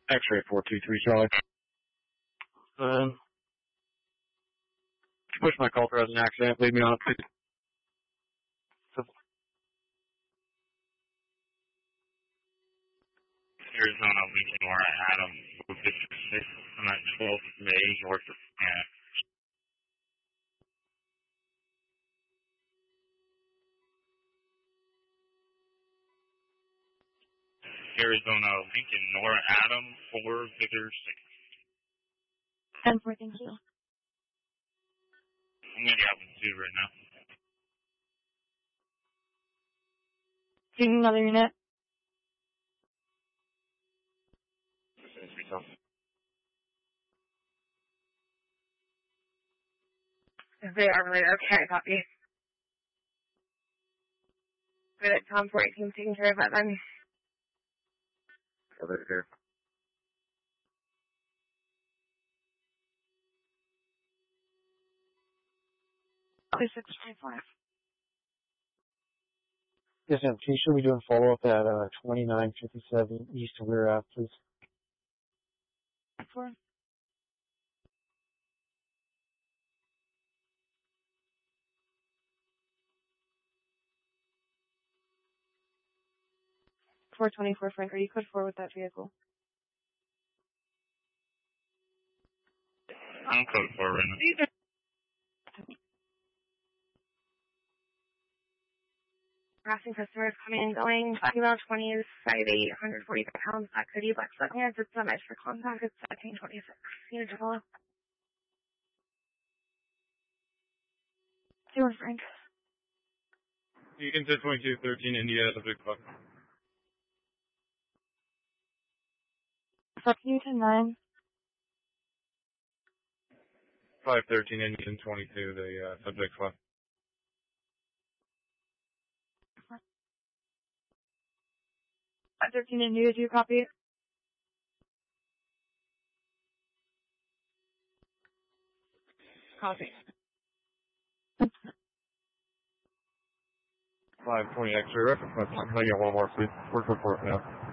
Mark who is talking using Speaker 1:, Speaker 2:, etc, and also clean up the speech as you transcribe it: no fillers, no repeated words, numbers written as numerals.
Speaker 1: X-ray 423 Charlie. Push my call for as an accident. Leave me on it, please.
Speaker 2: Arizona, Lincoln, Laura, Adam, 56, on that 12th May, north of Arizona, Lincoln, Nora, Adam, 4, Victor, 6.
Speaker 3: 10-4, thank you.
Speaker 2: I'm going to be out with 2 right now.
Speaker 3: Taking another unit. They are related. Okay, copy. Good at Tom 14 taking care of that then.
Speaker 1: Over here.
Speaker 3: Please 625.
Speaker 1: Yes, ma'am. Can you show me doing follow-up at 2957 East Rear Ave, please?
Speaker 3: 4. $424, Frank. Are you code 4 with that vehicle?
Speaker 2: I'm code 4 right now.
Speaker 3: Harassing customers coming and going. Female 20 is 5'8", 145 pounds. Black hoodie, black sweatpants. It's not for contact. It's 1726. Unit to follow. 2, Frank.
Speaker 2: You can say 2213 India at the big fuck.
Speaker 3: Fuck you to 9.
Speaker 2: 513 Indian 22, the subject fuck.
Speaker 3: 13 in New, do you copy? Copy.
Speaker 1: 520 X-ray reference. Can I get one more, please? Work report now.